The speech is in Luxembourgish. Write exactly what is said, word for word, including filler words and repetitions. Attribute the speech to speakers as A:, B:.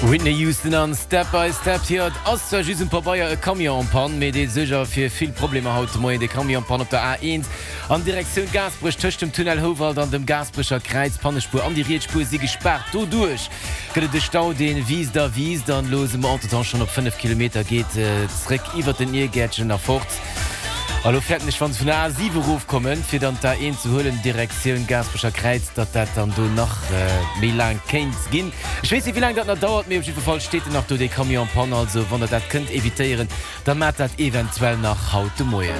A: Whitney Houston an Step by Step hier ass just paar Bayier e Kamionpan méi déet secher fir vill Probleme haut moi de Kamionpan op der A eins an Direktiun Gasbrech töcht dem Tunnelhowald an dem Gasbrecher Kreiz Pannespur an die Reetspur si gesperrt do duch gëtt de Stau den wies da wies dann lose Autotan schon op fünf Kilometer geht äh, zréck iwwer den Iergätschen nach fort. Hallo fährt nicht von A sieben Ruf kommen für dann da ein zu holen Direktion Gasbrecher Kreiz dat dat dann du noch äh, wie lang kennt gehen ich weiß nicht wie lange das noch dauert mir auf jeden Fall steht noch du die Kamionpan also wann er das könnt evitieren dann macht das eventuell nach heute morgen.